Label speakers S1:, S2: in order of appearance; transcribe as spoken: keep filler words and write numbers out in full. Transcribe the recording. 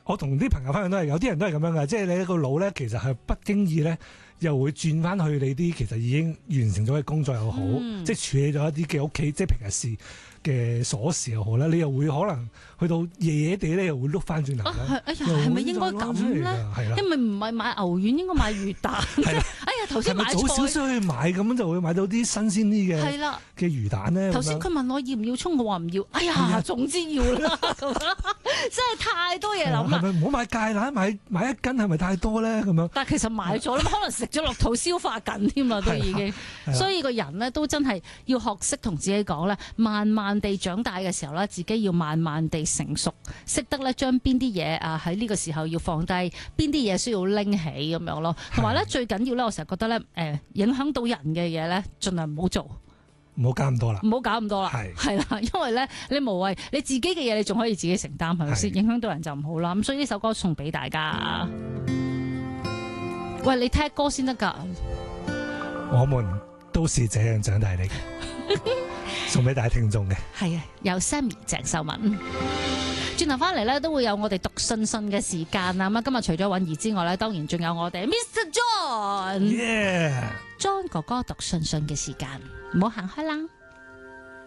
S1: 我同啲朋友分享都係，有啲人都係咁樣噶，即係你個腦咧，其實係不經意咧，又會轉翻去你啲其實已經完成咗嘅工作又好，嗯、即係處理咗一啲嘅屋企，即係平日事嘅瑣事又好啦，你又會可能去到夜夜地咧，又會碌翻轉頭咧。
S2: 哎呀，係咪應該咁咧？
S1: 係啦，
S2: 因為唔係買牛丸，應該買魚蛋。係啦，哎呀，頭先買
S1: 早少少去買，咁就會買到啲新鮮啲嘅係啦嘅魚蛋咧。
S2: 頭先佢問我要唔要葱，我話唔要。哎呀，總之要啦，真係太多嘢諗啦。
S1: 係咪唔好買芥蘭？買買一斤係咪太多咧？咁樣。
S2: 但係其實買咗，可能食咗落肚消化緊添啦，都已經。所以個人咧都真係要學識同自己講咧，慢慢地長大嘅時候咧，自己要慢慢地成熟，識得咧將邊啲嘢啊喺呢個時候要放低，邊啲嘢需要拎起咁樣咯。同埋咧最緊要咧，我成日覺得咧，誒影響到人嘅嘢咧，盡量唔好做，
S1: 唔好搞咁多啦，
S2: 唔好搞咁多啦，係係啦，因為咧你無謂你自己嘅嘢，你仲可以自己承擔係咪先？影響到人就唔好啦。咁所以呢首歌送俾大家。喂，你聽歌先得㗎。
S1: 我們都是這樣長大的。送俾大家聽眾嘅
S2: 係啊，有 Sammy 鄭秀文。轉頭翻嚟咧，都會有我哋讀信信嘅時間啊！咁今日除咗允兒之外咧，當然仲有我哋 Mister John，John、
S1: yeah.
S2: John 哥哥讀信信嘅時間，唔好行開啦。